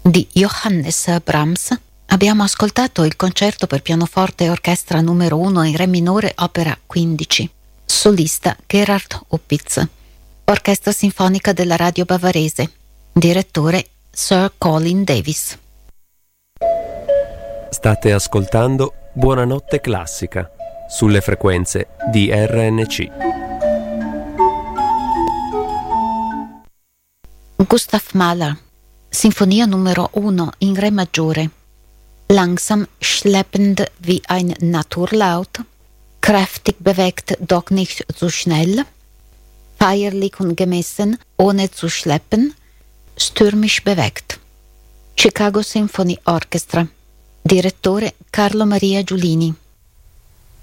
di Johannes Brahms abbiamo ascoltato il concerto per pianoforte e orchestra numero 1 in re minore, opera 15, solista Gerhard Opitz, orchestra sinfonica della radio bavarese, direttore Sir Colin Davis. State ascoltando Buonanotte Classica sulle frequenze di RNC. Gustav Mahler, Sinfonia numero 1 in re maggiore. Langsam schleppend wie ein Naturlaut, kräftig bewegt doch nicht zu schnell, feierlich und gemessen, ohne zu schleppen, stürmisch bewegt. Chicago Symphony Orchestra, direttore Carlo Maria Giulini.